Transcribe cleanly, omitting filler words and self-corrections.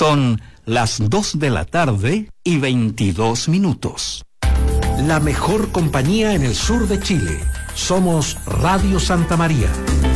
Son las 2:22 p.m. La mejor compañía en el sur de Chile. Somos Radio Santa María.